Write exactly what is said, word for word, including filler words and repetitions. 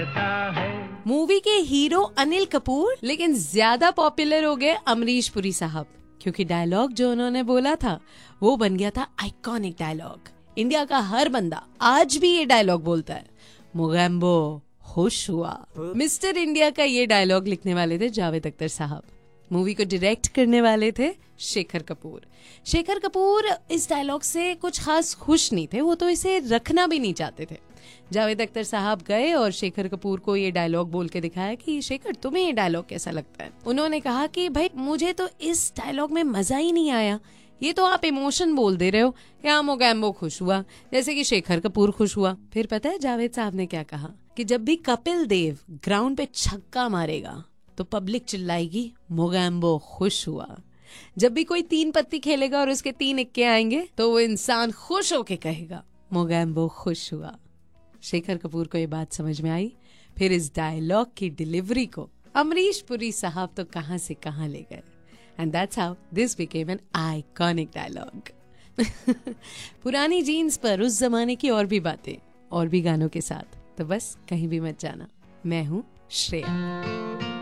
लगता है। मूवी के हीरो अनिल कपूर, लेकिन ज्यादा पॉपुलर हो गए अमरीश पुरी साहब, क्योंकि डायलॉग जो उन्होंने बोला था वो बन गया था आइकॉनिक डायलॉग। इंडिया का हर बंदा आज भी ये डायलॉग बोलता है, मोगैम्बो खुश हुआ। मिस्टर इंडिया का ये डायलॉग लिखने वाले थे जावेद अख्तर साहब। मूवी को डायरेक्ट करने वाले थे शेखर कपूर। शेखर कपूर इस डायलॉग से कुछ खास खुश नहीं थे, वो तो इसे रखना भी नहीं चाहते थे। जावेद अख्तर साहब गए और शेखर कपूर को ये डायलॉग बोल के दिखाया कि शेखर तुम्हें ये डायलॉग कैसा लगता है। उन्होंने कहा कि भाई मुझे तो इस डायलॉग में मजा ही नहीं आया, ये तो आप इमोशन बोल दे रहे हो, या मोगैम्बो खुश हुआ जैसे कि शेखर कपूर खुश हुआ। फिर पता है जावेद साहब ने क्या कहा कि जब भी कपिल देव ग्राउंड पे छक्का मारेगा तो पब्लिक चिल्लाएगी मोगैम्बो खुश हुआ। जब भी कोई तीन पत्ती खेलेगा और उसके तीन इक्के आएंगे तो वो इंसान खुश होके कहेगा मोगैम्बो खुश हुआ। शेखर कपूर को ये बात समझ में आई। फिर इस डायलॉग की डिलीवरी को अमरीश पुरी साहब तो कहां से कहां ले गए, and that's how this became an iconic dialogue. पुरानी जीन्स पर उस जमाने की और भी बातें और भी गानों के साथ, तो बस कहीं भी मत जाना। मैं हूँ श्रेया।